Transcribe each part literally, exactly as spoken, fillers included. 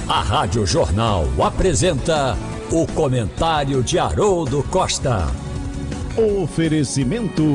A Rádio Jornal apresenta o comentário de Haroldo Costa. Oferecimento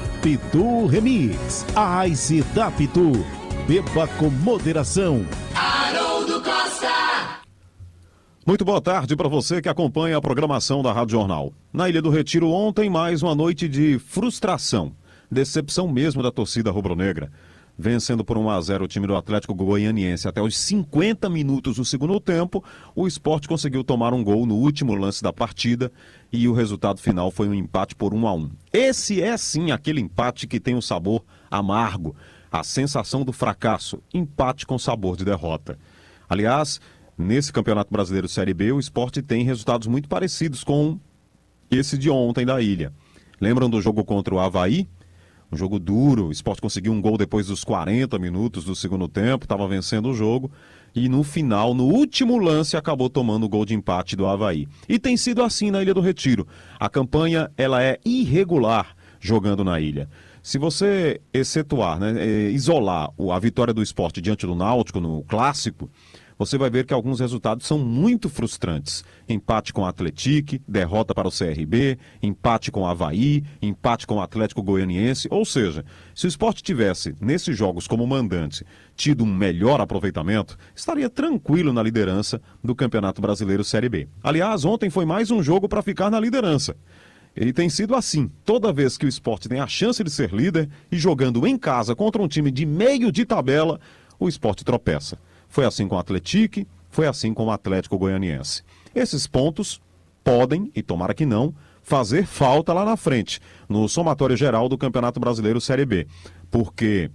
Pitu Remix, a Ice da Pitu. Beba com moderação. Haroldo Costa. Muito boa tarde para você que acompanha a programação da Rádio Jornal. Na Ilha do Retiro ontem, mais uma noite de frustração, decepção mesmo da torcida rubro-negra. Vencendo por um a zero o time do Atlético Goianiense até os cinquenta minutos do segundo tempo, o Sport conseguiu tomar um gol no último lance da partida e o resultado final foi um empate por um a um. Esse é sim aquele empate que tem um sabor amargo, a sensação do fracasso, empate com sabor de derrota. Aliás, nesse Campeonato Brasileiro Série B, o Sport tem resultados muito parecidos com esse de ontem da Ilha. Lembram do jogo contra o Avaí? Um jogo duro, o Sport conseguiu um gol depois dos quarenta minutos do segundo tempo, estava vencendo o jogo e no final, no último lance, acabou tomando o gol de empate do Avaí. E tem sido assim na Ilha do Retiro. A campanha ela é irregular jogando na ilha. Se você excetuar, né, isolar a vitória do Sport diante do Náutico no Clássico, você vai ver que alguns resultados são muito frustrantes. Empate com o Atlético, derrota para o C R B, empate com o Avaí, empate com o Atlético Goianiense. Ou seja, se o Sport tivesse, nesses jogos como mandante, tido um melhor aproveitamento, estaria tranquilo na liderança do Campeonato Brasileiro Série B. Aliás, ontem foi mais um jogo para ficar na liderança. E tem sido assim, toda vez que o Sport tem a chance de ser líder e jogando em casa contra um time de meio de tabela, o Sport tropeça. Foi assim com o Atlético, foi assim com o Atlético Goianiense. Esses pontos podem, e tomara que não, fazer falta lá na frente, no somatório geral do Campeonato Brasileiro Série B. Porque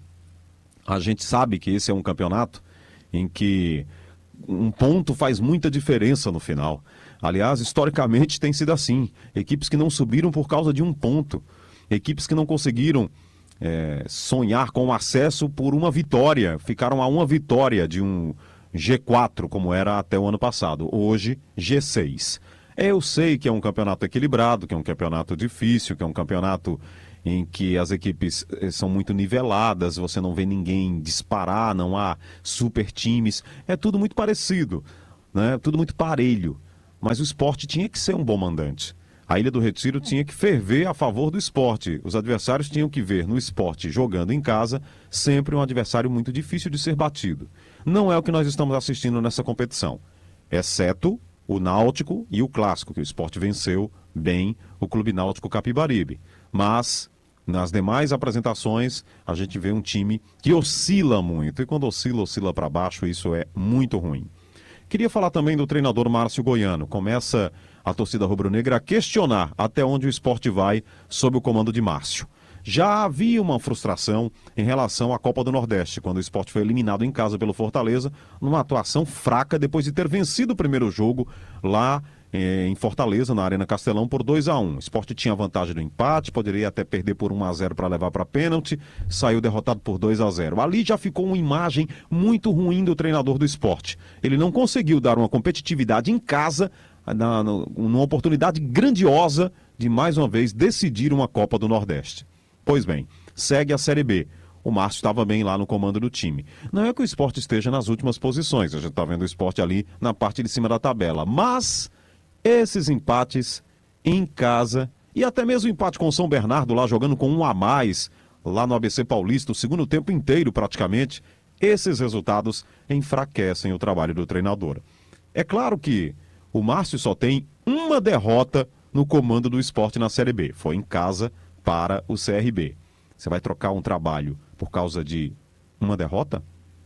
a gente sabe que esse é um campeonato em que um ponto faz muita diferença no final. Aliás, historicamente tem sido assim. Equipes que não subiram por causa de um ponto. Equipes que não conseguiram É, sonhar com o acesso por uma vitória, ficaram a uma vitória de um G quatro, como era até o ano passado, hoje G seis. Eu sei que é um campeonato equilibrado, que é um campeonato difícil, que é um campeonato em que as equipes são muito niveladas, você não vê ninguém disparar, não há super times, é tudo muito parecido, né? Tudo muito parelho, mas o Sport tinha que ser um bom mandante. A Ilha do Retiro tinha que ferver a favor do Sport. Os adversários tinham que ver no Sport jogando em casa sempre um adversário muito difícil de ser batido. Não é o que nós estamos assistindo nessa competição, exceto o Náutico e o Clássico, que o Sport venceu bem o Clube Náutico Capibaribe. Mas nas demais apresentações a gente vê um time que oscila muito. E quando oscila, oscila para baixo, isso é muito ruim. Queria falar também do treinador Márcio Goiano. Começa a torcida rubro-negra a questionar até onde o Sport vai sob o comando de Márcio. Já havia uma frustração em relação à Copa do Nordeste, quando o Sport foi eliminado em casa pelo Fortaleza, numa atuação fraca depois de ter vencido o primeiro jogo lá eh, em Fortaleza, na Arena Castelão, por dois a um. O Sport tinha vantagem do empate, poderia até perder por um a zero para levar para pênalti, saiu derrotado por dois a zero. Ali já ficou uma imagem muito ruim do treinador do Sport. Ele não conseguiu dar uma competitividade em casa, Na, na, numa oportunidade grandiosa de mais uma vez decidir uma Copa do Nordeste. Pois bem, segue a Série B. O Márcio estava bem lá no comando do time. Não é que o Sport esteja nas últimas posições, a gente está vendo o Sport ali na parte de cima da tabela, mas esses empates em casa e até mesmo o empate com o São Bernardo lá jogando com um a mais lá no A B C Paulista, o segundo tempo inteiro praticamente, esses resultados enfraquecem o trabalho do treinador. É claro que o Márcio só tem uma derrota no comando do Sport na Série B. Foi em casa para o C R B. Você vai trocar um trabalho por causa de uma derrota?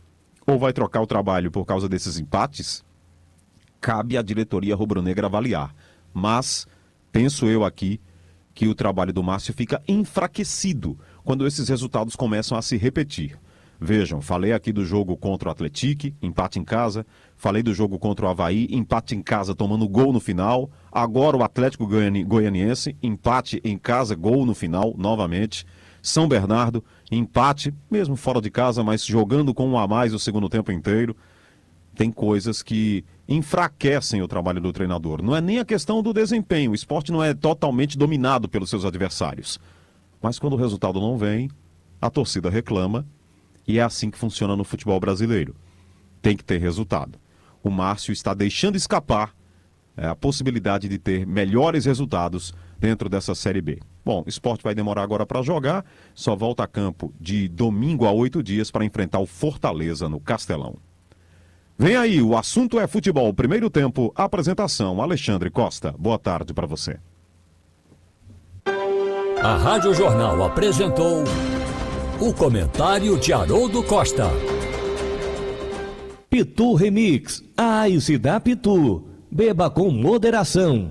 Ou vai trocar o trabalho por causa desses empates? Cabe à diretoria rubro-negra avaliar. Mas penso eu aqui que o trabalho do Márcio fica enfraquecido quando esses resultados começam a se repetir. Vejam, falei aqui do jogo contra o Atlético, empate em casa. Falei do jogo contra o Avaí, empate em casa tomando gol no final. Agora o Atlético Goiani- Goianiense, empate em casa, gol no final, novamente. São Bernardo, empate, mesmo fora de casa, mas jogando com um a mais o segundo tempo inteiro. Tem coisas que enfraquecem o trabalho do treinador. Não é nem a questão do desempenho, o Sport não é totalmente dominado pelos seus adversários. Mas quando o resultado não vem, a torcida reclama. E é assim que funciona no futebol brasileiro. Tem que ter resultado. o Márcio está deixando escapar é, a possibilidade de ter melhores resultados dentro dessa Série B. Bom, o Sport vai demorar agora para jogar, só volta a campo de domingo a oito dias para enfrentar o Fortaleza no Castelão. Vem aí, o assunto é futebol. Primeiro tempo, apresentação, Alexandre Costa. Boa tarde para você. A Rádio Jornal apresentou o comentário de Haroldo Costa. Pitu Remix, a Ice da Pitu. Beba com moderação.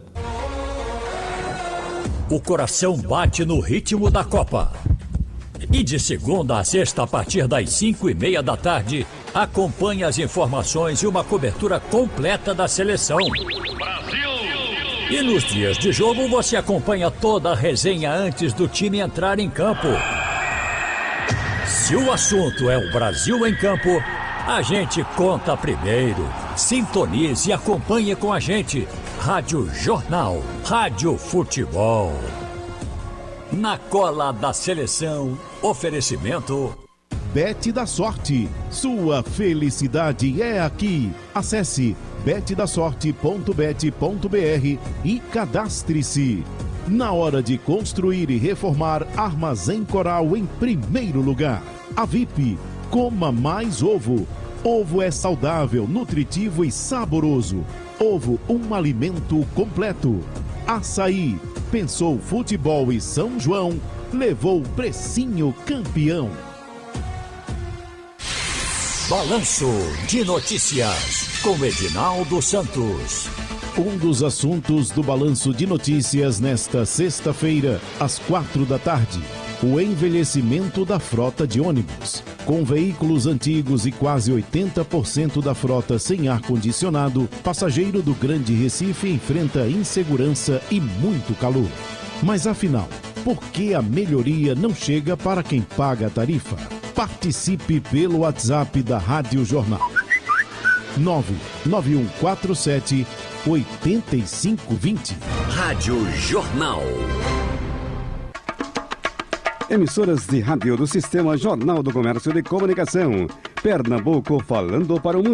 O coração bate no ritmo da Copa. E de segunda a sexta, a partir das cinco e meia da tarde, acompanhe as informações e uma cobertura completa da seleção. Brasil! E nos dias de jogo, você acompanha toda a resenha antes do time entrar em campo. Se o assunto é o Brasil em campo, a gente conta primeiro. Sintonize e acompanhe com a gente. Rádio Jornal, Rádio Futebol. Na cola da seleção, oferecimento... Bet da Sorte, sua felicidade é aqui. Acesse bet da sorte ponto bet ponto br e cadastre-se. Na hora de construir e reformar, Armazém Coral em primeiro lugar. A V I P, coma mais ovo. Ovo é saudável, nutritivo e saboroso. Ovo, um alimento completo. Açaí, pensou futebol e São João, levou precinho campeão. Balanço de Notícias, com Edinaldo Santos. Um dos assuntos do Balanço de Notícias nesta sexta-feira, às quatro da tarde. O envelhecimento da frota de ônibus. Com veículos antigos e quase oitenta por cento da frota sem ar-condicionado, passageiro do Grande Recife enfrenta insegurança e muito calor. Mas afinal, por que a melhoria não chega para quem paga a tarifa? Participe pelo WhatsApp da Rádio Jornal. nove nove um quatro sete oito cinco dois zero. Rádio Jornal. Emissoras de rádio do Sistema Jornal do Comércio de Comunicação. Pernambuco falando para o mundo.